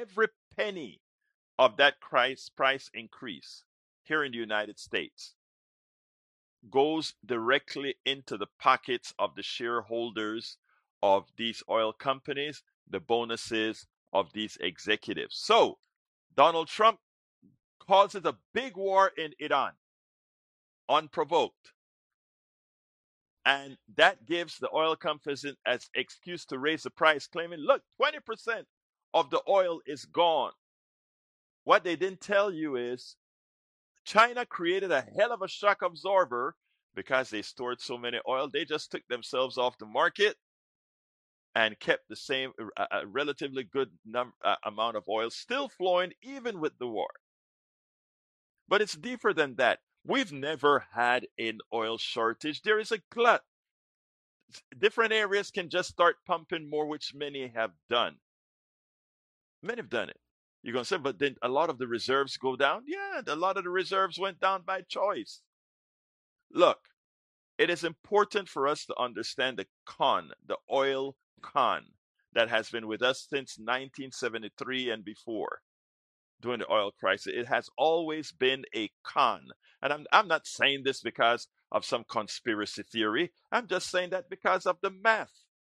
every penny of that price increase here in the United States goes directly into the pockets of the shareholders of these oil companies, the bonuses of these executives. So Donald Trump causes a big war in Iran, unprovoked. And that gives the oil companies as excuse to raise the price, claiming, look, 20% of the oil is gone. What they didn't tell you is China created a hell of a shock absorber because they stored so many oil. They just took themselves off the market and kept the same relatively good amount of oil still flowing even with the war. But it's deeper than that. We've never had an oil shortage. There is a glut. Different areas can just start pumping more, which many have done. Many have done it. You're going to say, but then a lot of the reserves go down? Yeah, a lot of the reserves went down by choice. Look, it is important for us to understand the oil con that has been with us since 1973 and before, during the oil crisis. It has always been a con. And I'm not saying this because of some conspiracy theory. I'm just saying that because of the math.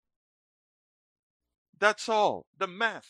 That's all. The math.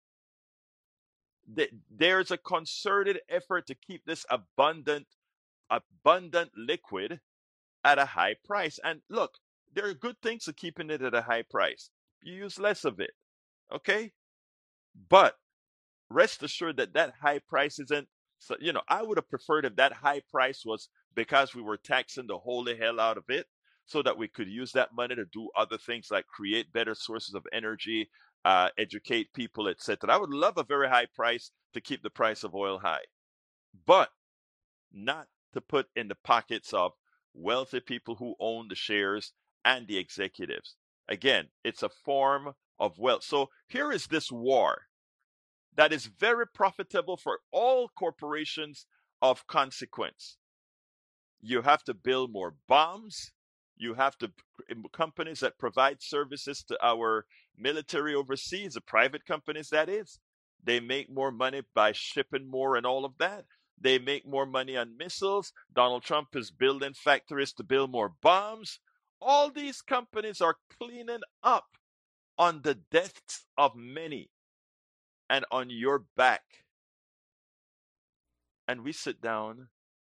There's a concerted effort to keep this abundant liquid at a high price. And look, there are good things to keeping it at a high price. You use less of it, okay? But rest assured that that high price isn't. So, I would have preferred if that high price was because we were taxing the holy hell out of it, so that we could use that money to do other things like create better sources of energy, educate people, etc. I would love a very high price to keep the price of oil high, but not to put in the pockets of wealthy people who own the shares and the executives. Again, it's a form of wealth. So here is this war that is very profitable for all corporations of consequence. You have to build more bombs. You have to, companies that provide services to our military overseas, the private companies that is, they make more money by shipping more and all of that. They make more money on missiles. Donald Trump is building factories to build more bombs. All these companies are cleaning up on the deaths of many and on your back. And we sit down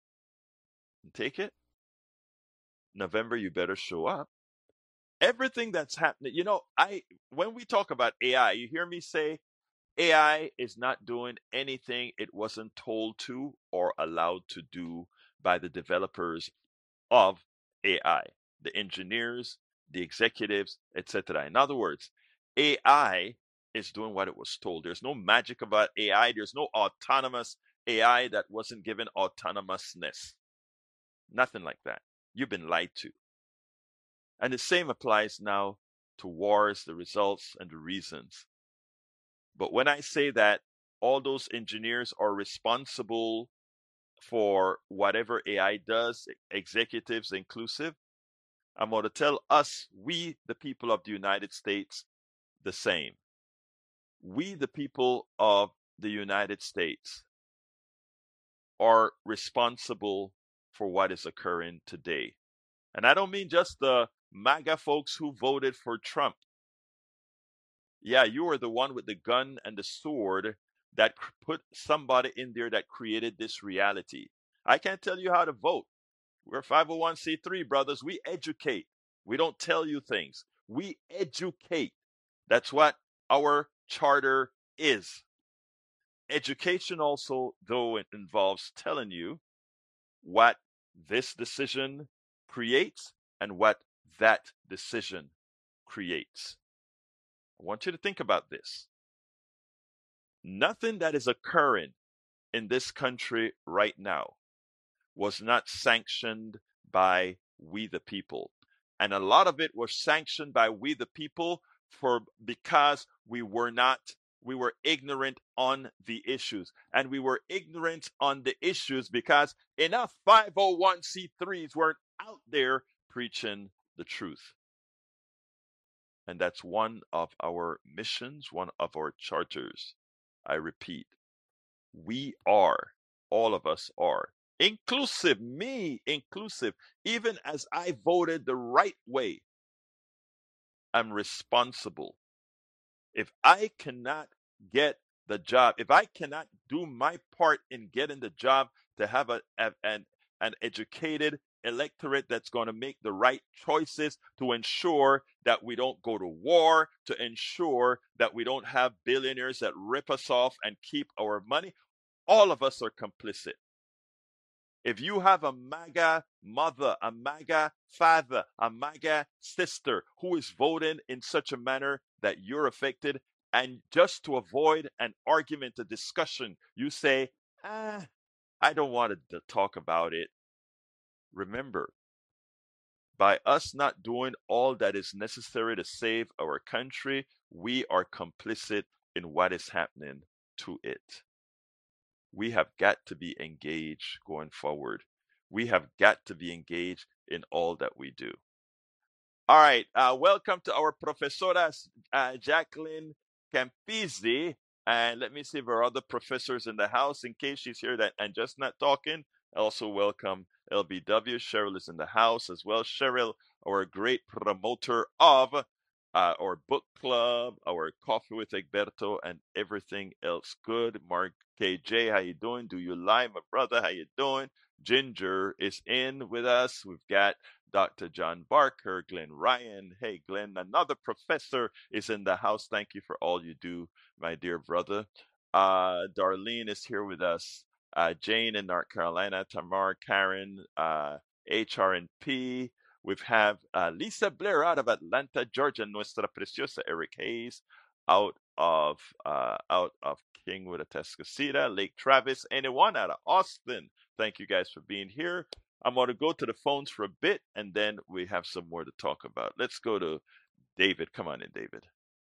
and take it. November, you better show up. Everything that's happening, when we talk about AI, you hear me say AI is not doing anything it wasn't told to or allowed to do by the developers of AI, the engineers, the executives, etc. In other words, AI is doing what it was told. There's no magic about AI. There's no autonomous AI that wasn't given autonomousness. Nothing like that. You've been lied to. And the same applies now to wars, the results, and the reasons. But when I say that all those engineers are responsible for whatever AI does, executives inclusive, I'm going to tell us, we, the people of the United States, the same. We, the people of the United States, are responsible for what is occurring today. And I don't mean just the MAGA folks who voted for Trump. Yeah, you are the one with the gun and the sword that put somebody in there that created this reality. I can't tell you how to vote. We're 501c3, brothers. We educate. We don't tell you things. We educate. That's what our charter is. Education also, though, it involves telling you what this decision creates and what that decision creates. I want you to think about this. Nothing that is occurring in this country right now was not sanctioned by we the people. And a lot of it was sanctioned by we the people because we were ignorant on the issues. And we were ignorant on the issues because enough 501c3s weren't out there preaching the truth. And that's one of our missions, one of our charters. I repeat, we are, all of us are, inclusive, me inclusive, even as I voted the right way, I'm responsible. If I cannot get the job, if I cannot do my part in getting the job to have an educated electorate that's going to make the right choices to ensure that we don't go to war, to ensure that we don't have billionaires that rip us off and keep our money, all of us are complicit. If you have a MAGA mother, a MAGA father, a MAGA sister who is voting in such a manner that you're affected, and just to avoid an argument, a discussion, you say, I don't want to talk about it. Remember, by us not doing all that is necessary to save our country, we are complicit in what is happening to it. We have got to be engaged going forward. We have got to be engaged in all that we do. All right. Welcome to our Professora Jacqueline Campisi. And let me see if there are other professors in the house in case she's here that and just not talking. Also, welcome LBW. Cheryl is in the house as well. Cheryl, our great promoter of our book club, our coffee with Egberto, and everything else good. Mark KJ, how you doing? Do you lie, my brother? How you doing? Ginger is in with us. We've got Dr. John Barker, Glenn Ryan. Hey, Glenn, another professor is in the house. Thank you for all you do, my dear brother. Darlene is here with us. Jane in North Carolina, Tamar, Karen, HRNP. We have Lisa Blair out of Atlanta, Georgia, Nuestra Preciosa, Eric Hayes out of Kingwood, Atascocita, Lake Travis, anyone out of Austin. Thank you guys for being here. I'm going to go to the phones for a bit, and then we have some more to talk about. Let's go to David. Come on in, David.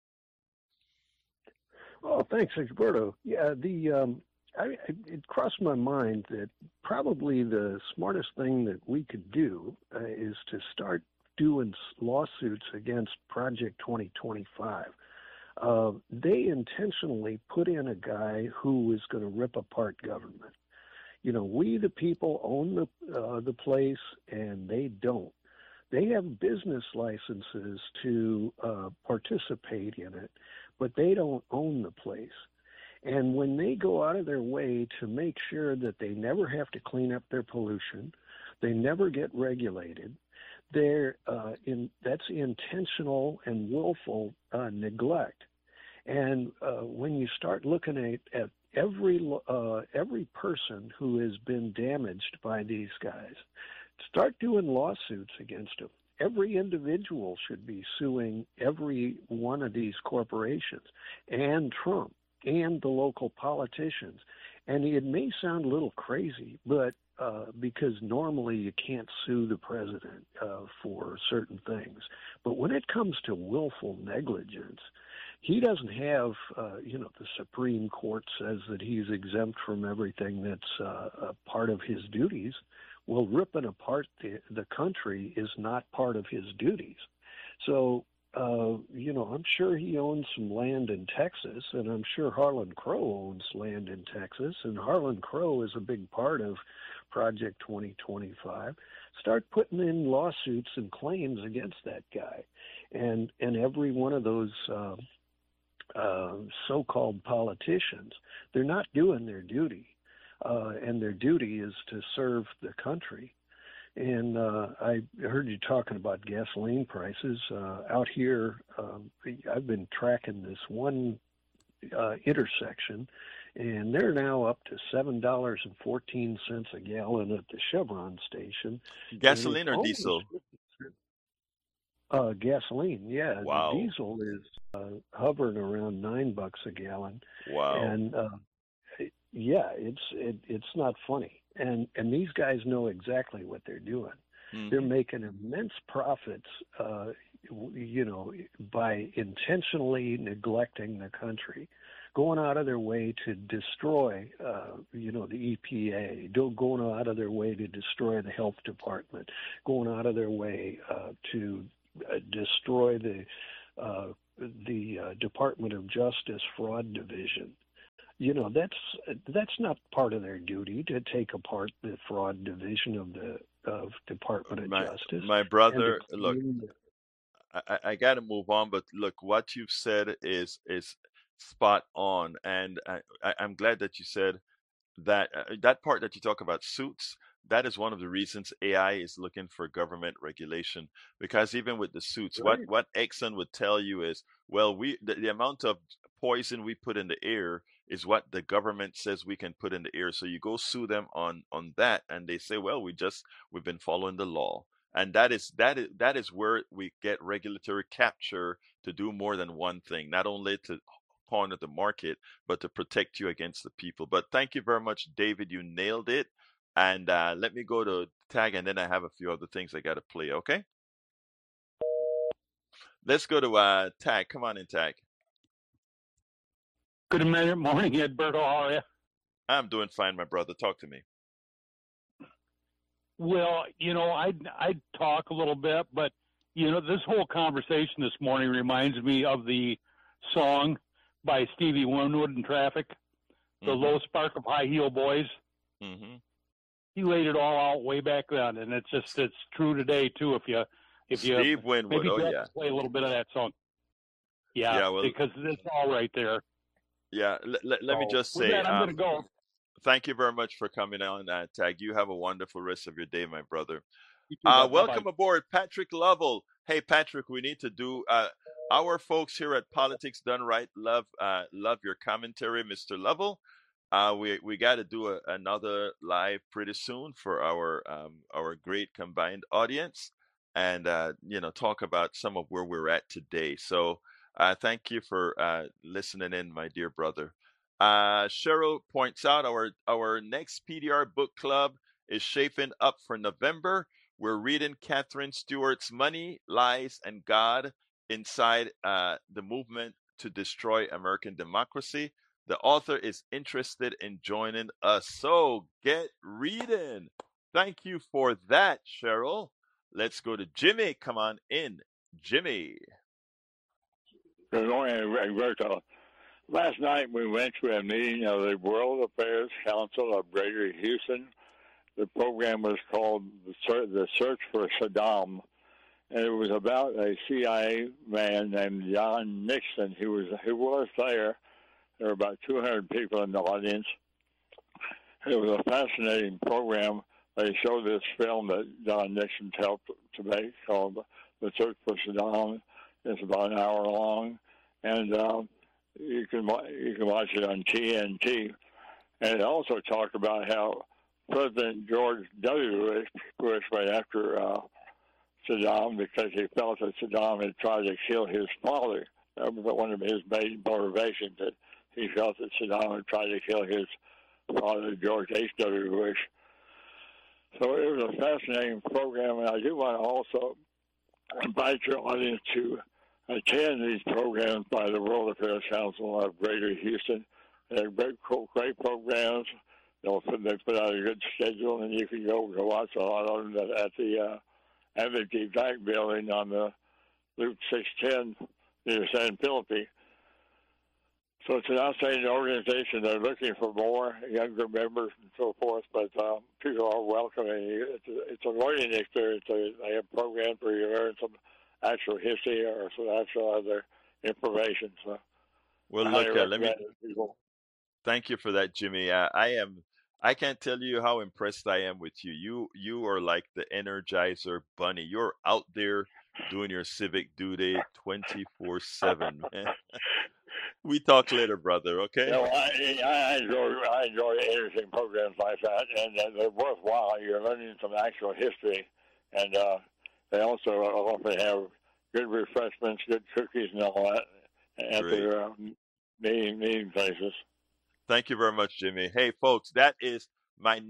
Oh, thanks, Egberto. Yeah, it crossed my mind that probably the smartest thing that we could do is to start doing lawsuits against Project 2025. They intentionally put in a guy who is going to rip apart government. You know, we the people own the place, and they don't. They have business licenses to participate in it, but they don't own the place. And when they go out of their way to make sure that they never have to clean up their pollution, they never get regulated, that's intentional and willful neglect. And when you start looking at every person who has been damaged by these guys, start doing lawsuits against them. Every individual should be suing every one of these corporations and Trump and the local politicians. And it may sound a little crazy, but because normally you can't sue the president for certain things. But when it comes to willful negligence, he doesn't have, the Supreme Court says that he's exempt from everything that's a part of his duties. Well, ripping apart the country is not part of his duties. So, I'm sure he owns some land in Texas, and I'm sure Harlan Crow owns land in Texas, and Harlan Crow is a big part of Project 2025. Start putting in lawsuits and claims against that guy. And every one of those so-called politicians, they're not doing their duty. And their duty is to serve the country. And I heard you talking about gasoline prices. Out here, I've been tracking this one intersection, and they're now up to $7.14 a gallon at the Chevron station. Gasoline or diesel? Gasoline, yeah. Wow. The diesel is hovering around $9 a gallon. Wow. And yeah, it's not funny. And these guys know exactly what they're doing. Mm-hmm. They're making immense profits, by intentionally neglecting the country, going out of their way to destroy, the EPA, going out of their way to destroy the health department, going out of their way to destroy the Department of Justice Fraud Division. that's not part of their duty to take apart the fraud division of Department of Justice My and to brother, look, clean. I got to move on, but look, what you've said is spot on, and I'm glad that you said that that part that you talk about suits. That is one of the reasons AI is looking for government regulation, because even with the suits, Right. what Exxon would tell you is, well, the amount of poison we put in the air is what the government says we can put in the air. So you go sue them on that, and they say, well, we've been following the law. And that is where we get regulatory capture to do more than one thing, not only to corner the market, but to protect you against the people. But thank you very much, David. You nailed it. And let me go to tag, and then I have a few other things I got to play. Okay, let's go to tag. Come on in, tag. Good morning, Edberto. How are you? I'm doing fine, my brother. Talk to me. Well, I'd talk a little bit, but this whole conversation this morning reminds me of the song by Stevie Winwood and Traffic, "The Mm-hmm. Low Spark of High Heel Boys." Mm-hmm. He laid it all out way back then, and it's true today too. If you Steve Winwood. maybe Oh yeah. play a little bit of that song, yeah, Well, because it's all right there. yeah. Let me just with say, that, I'm going to go. thank you very much for coming on, tag. You have a wonderful rest of your day, my brother. You too, bud. Welcome Bye-bye. aboard, Patrick Lovell. Hey, Patrick, we need to do our folks here at Politics Done Right. Love your commentary, Mr. Lovell. We got to do another live pretty soon for our great combined audience, and talk about some of where we're at today. So thank you for listening in, my dear brother. Cheryl points out our next PDR book club is shaping up for November. We're reading Catherine Stewart's Money, Lies, and God inside the movement to destroy American democracy. The author is interested in joining us, so get reading. Thank you for that, Cheryl. Let's go to Jimmy. Come on in, Jimmy. Good morning, Roberto. Last night we went to a meeting of the World Affairs Council of Greater Houston. The program was called The Search for Saddam, and it was about a CIA man named John Nixon who was there. There were about 200 people in the audience. It was a fascinating program. They showed this film that John Nixon helped to make called The Search for Saddam. It's about an hour long, and you can watch it on TNT. And it also talked about how President George W. Bush went after Saddam because he felt that Saddam had tried to kill his father. That was one of his main motivations, that he felt that Saddam had tried to kill his father, George H.W. Bush. So it was a fascinating program, and I do want to also invite your audience to attend these programs by the World Affairs Council of Greater Houston. They're great programs. They put out a good schedule, and you can go watch a lot of them at the Advocate Bank building on the Route 610 near San Felipe. So it's an outstanding organization. They're looking for more younger members and so forth, but people are welcoming. It's a learning experience. They have programs where you learn some actual history or some actual other information. So, well, look, thank you for that, Jimmy. I can't tell you how impressed I am with you. You are like the Energizer Bunny. You're out there doing your civic duty 24/7. We talk later, brother. Okay. No, I enjoy interesting programs like that, and they're worthwhile. You're learning some actual history, and they also often have good refreshments, good cookies, and all that at their meeting places. Thank you very much, Jimmy. Hey, folks, that is my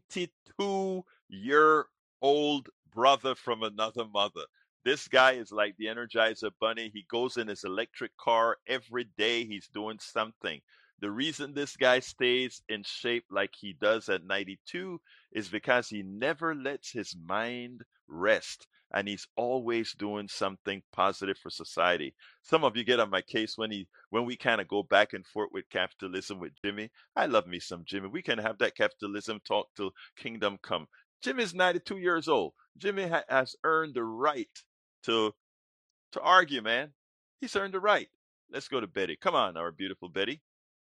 92-year-old brother from another mother. This guy is like the Energizer Bunny. He goes in his electric car every day. He's doing something. The reason this guy stays in shape like he does at 92 is because he never lets his mind rest. and he's always doing something positive for society. Some of you get on my case when we kind of go back and forth with capitalism with Jimmy. I love me some Jimmy. We can have that capitalism talk till kingdom come. Jimmy's 92 years old. Jimmy has earned the right to argue, man. He's earned the right. Let's go to Betty. Come on, our beautiful Betty.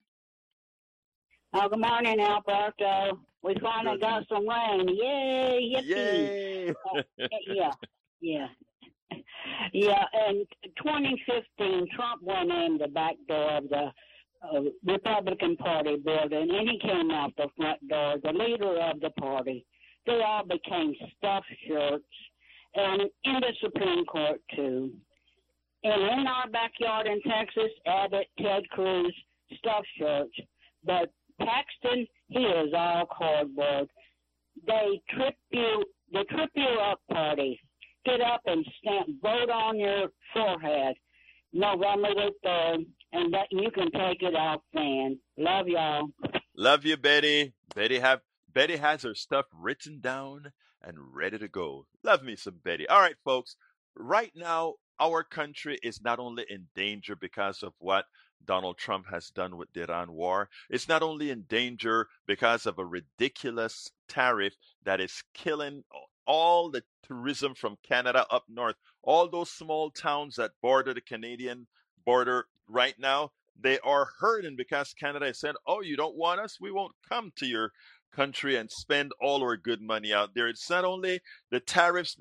Oh, good morning, Alberto. We finally got some rain. Yay, yippee. Yay! Yeah. Yeah, in 2015, Trump went in the back door of the Republican Party building, and he came out the front door, the leader of the party. They all became stuffed shirts, and in the Supreme Court, too. And in our backyard in Texas, Abbott, Ted Cruz, stuffed shirts. But Paxton, he is all cardboard. They trip you up, party. Get up and vote on your forehead. November the 3rd, and that you can take it off then. Love y'all. Love you, Betty. Betty has her stuff written down and ready to go. Love me some Betty. All right, folks. Right now, our country is not only in danger because of what Donald Trump has done with the Iran war. It's not only in danger because of a ridiculous tariff that is killing all the tourism from Canada up north. All those small towns that border the Canadian border right now, they are hurting because Canada has said, oh, you don't want us? We won't come to your country and spend all our good money out there. It's not only the tariffs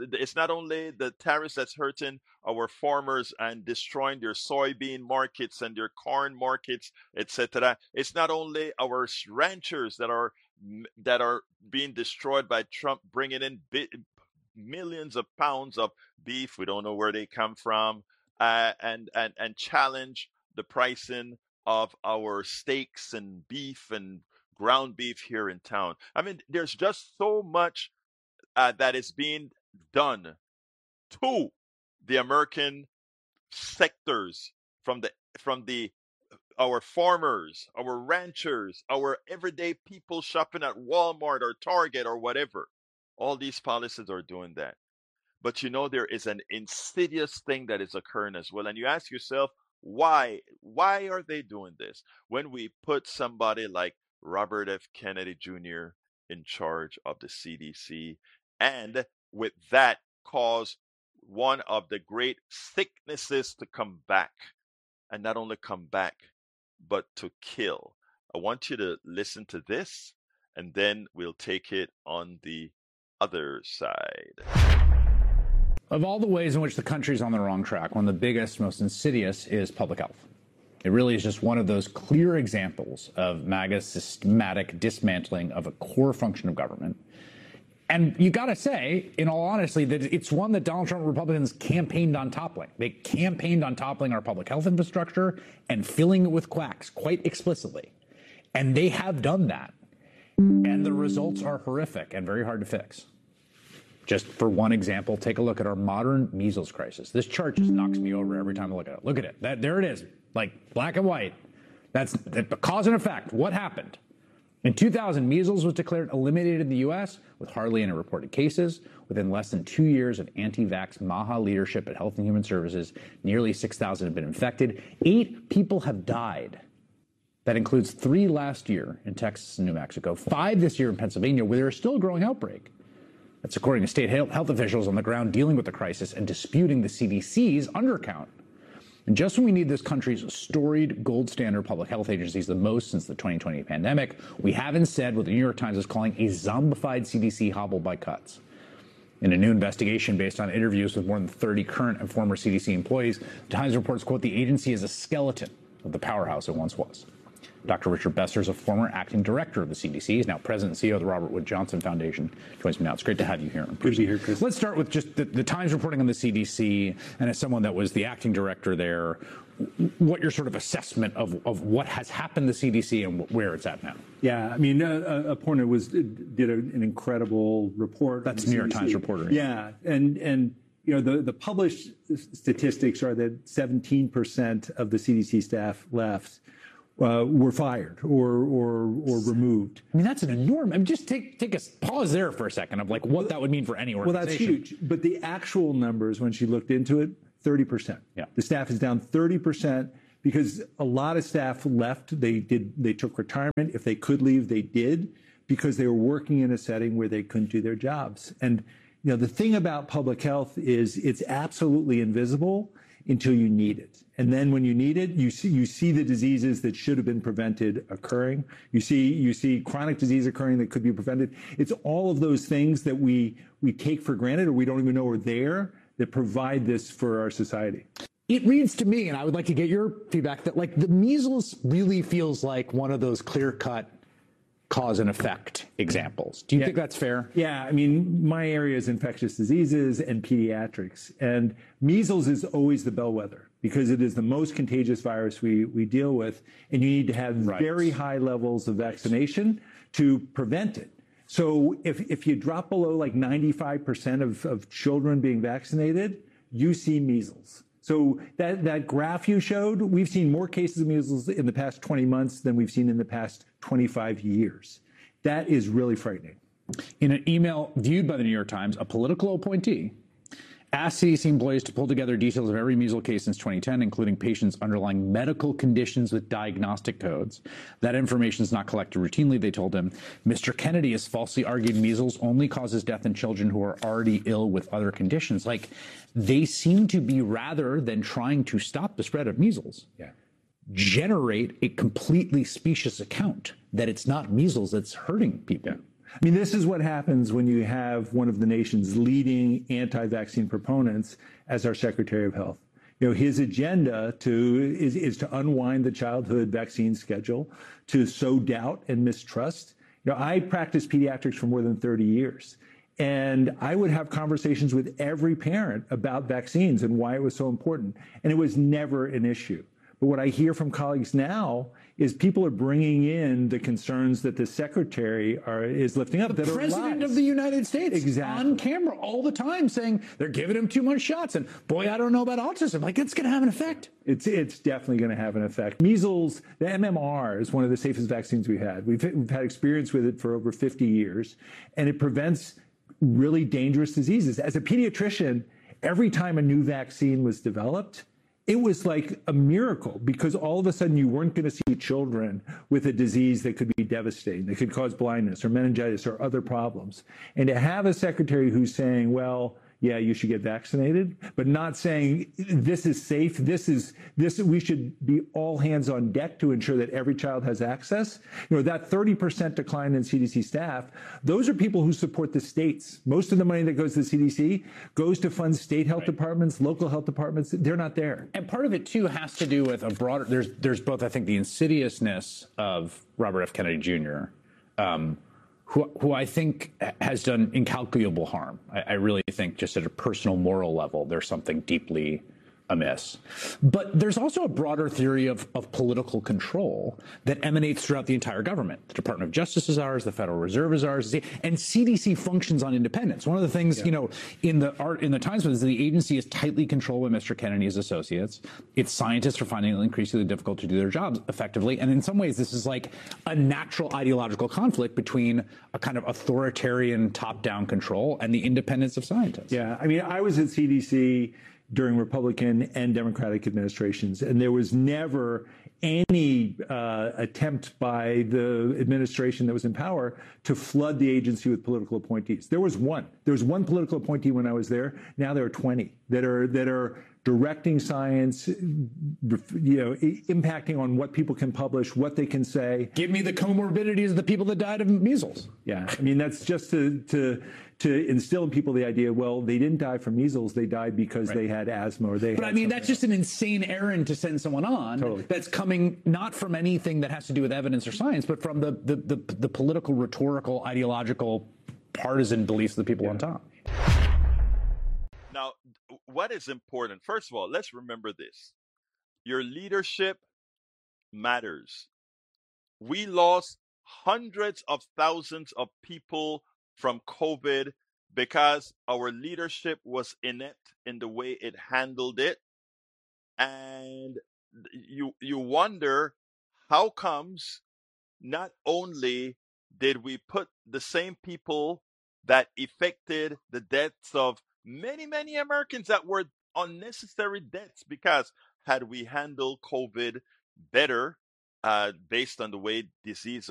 that's hurting our farmers and destroying their soybean markets and their corn markets, etc. It's not only our ranchers that are being destroyed by Trump bringing in millions of pounds of beef. We don't know where they come from, and challenge the pricing of our steaks and beef and ground beef here in town. I mean, there's just so much that is being done to the American sectors from our farmers, our ranchers, our everyday people shopping at Walmart or Target or whatever. All these policies are doing that. But there is an insidious thing that is occurring as well. And you ask yourself, why? Why are they doing this? When we put somebody like Robert F. Kennedy Jr. in charge of the CDC, and with that cause one of the great sicknesses to come back, and not only come back, but to kill. I want you to listen to this, and then we'll take it on the other side. Of all the ways in which the country's on the wrong track, one of the biggest, most insidious is public health. It really is just one of those clear examples of MAGA's systematic dismantling of a core function of government. And you got to say, in all honesty, that it's one that Donald Trump and Republicans campaigned on toppling. They campaigned on toppling our public health infrastructure and filling it with quacks quite explicitly. And they have done that. And the results are horrific and very hard to fix. Just for one example, take a look at our modern measles crisis. This chart just knocks me over every time I look at it. Look at it. There it is, like black and white. That's the cause and effect. What happened? In 2000, measles was declared eliminated in the U.S. with hardly any reported cases. Within less than 2 years of anti-vax MAHA leadership at Health and Human Services, nearly 6,000 have been infected. 8 people have died. That includes 3 last year in Texas and New Mexico, 5 this year in Pennsylvania, where there is still a growing outbreak. That's according to state health officials on the ground dealing with the crisis and disputing the CDC's undercount. And just when we need this country's storied gold standard public health agencies the most since the 2020 pandemic, we have instead what the New York Times is calling a zombified CDC hobbled by cuts. In a new investigation based on interviews with more than 30 current and former CDC employees, the Times reports, quote, the agency is a skeleton of the powerhouse it once was. Dr. Richard Besser is a former acting director of the CDC. He's now president and CEO of the Robert Wood Johnson Foundation. Joins me now. It's great to have you here. Good to be here, Chris. Let's start with just the Times reporting on the CDC, and as someone that was the acting director there, what your sort of assessment of what has happened to the CDC and where it's at now. Yeah, I mean, Aporna did an incredible report. That's New York Times reporter. Yeah, and the published statistics are that 17% of the CDC staff left. were fired or removed. I mean, that's an enormous. I mean, just take a pause there for a second of like what that would mean for any organization. Well, that's huge. But the actual numbers, when she looked into it, 30%. Yeah. The staff is down 30% because a lot of staff left. They took retirement. If they could leave, they did, because they were working in a setting where they couldn't do their jobs. And the thing about public health is it's absolutely invisible until you need it. And then when you need it, you see the diseases that should have been prevented occurring. You see chronic disease occurring that could be prevented. It's all of those things that we take for granted or we don't even know are there that provide this for our society. It reads to me, and I would like to get your feedback, that like the measles really feels like one of those clear-cut cause and effect examples. Do you think that's fair? Yeah, I mean, my area is infectious diseases and pediatrics, and measles is always the bellwether because it is the most contagious virus we deal with, and you need to have very high levels of vaccination to prevent it. So if you drop below like 95% of children being vaccinated, you see measles. So that graph you showed, we've seen more cases of measles in the past 20 months than we've seen in the past 25 years. That is really frightening. In an email viewed by the New York Times, a political appointee asked CDC employees to pull together details of every measles case since 2010, including patients' underlying medical conditions with diagnostic codes. That information is not collected routinely, they told him. Mr. Kennedy has falsely argued measles only causes death in children who are already ill with other conditions. Like, they seem to be, rather than trying to stop the spread of measles, generate a completely specious account that it's not measles that's hurting people. I mean, this is what happens when you have one of the nation's leading anti-vaccine proponents as our Secretary of Health. His agenda is to unwind the childhood vaccine schedule, to sow doubt and mistrust. I practiced pediatrics for more than 30 years, and I would have conversations with every parent about vaccines and why it was so important, and it was never an issue. But what I hear from colleagues now is people are bringing in the concerns that the secretary is lifting up. The president of the United States, on camera all the time, saying they're giving him too much shots. And boy, I don't know about autism. Like, it's going to have an effect. It's definitely going to have an effect. Measles, the MMR, is one of the safest vaccines we've had. We've had experience with it for over 50 years, and it prevents really dangerous diseases. As a pediatrician, every time a new vaccine was developed, it was like a miracle because all of a sudden you weren't going to see children with a disease that could be devastating, that could cause blindness or meningitis or other problems. And to have a secretary who's saying, well, yeah, you should get vaccinated, but not saying this is safe. We should be all hands on deck to ensure that every child has access. That 30% decline in CDC staff, those are people who support the states. Most of the money that goes to the CDC goes to fund state health departments, local health departments. They're not there. And part of it, too, has to do with a broader, there's both, I think, the insidiousness of Robert F. Kennedy Jr., who I think has done incalculable harm. I really think just at a personal moral level, there's something deeply amiss. But there's also a broader theory of political control that emanates throughout the entire government. The Department of Justice is ours, the Federal Reserve is ours, and CDC functions on independence. One of the things, in the Times was the agency is tightly controlled by Mr. Kennedy and his associates. Its scientists are finding it increasingly difficult to do their jobs effectively. And in some ways, this is like a natural ideological conflict between a kind of authoritarian top-down control and the independence of scientists. Yeah, I mean, I was at CDC during Republican and Democratic administrations, and there was never any attempt by the administration that was in power to flood the agency with political appointees. There was one. There was one political appointee when I was there. Now there are 20 that are directing science, impacting on what people can publish, what they can say. Give me the comorbidities of the people that died of measles. Yeah, I mean, that's just to instill in people the idea, well, they didn't die from measles, they died because they had asthma or they. But I mean, that's just an insane errand to send someone on. Totally. That's coming not from anything that has to do with evidence or science, but from the political, rhetorical, ideological, partisan beliefs of the people on top. Now, what is important? First of all, let's remember this. Your leadership matters. We lost hundreds of thousands of people from COVID because our leadership was inept in the way it handled it. And you wonder how comes not only did we put the same people that affected the deaths of many, many Americans that were unnecessary deaths, because had we handled COVID better, based on the way disease